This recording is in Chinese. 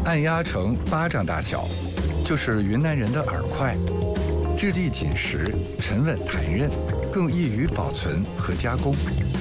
按压成巴掌大小，就是云南人的饵块，质地紧实，沉稳弹韧，更易于保存和加工。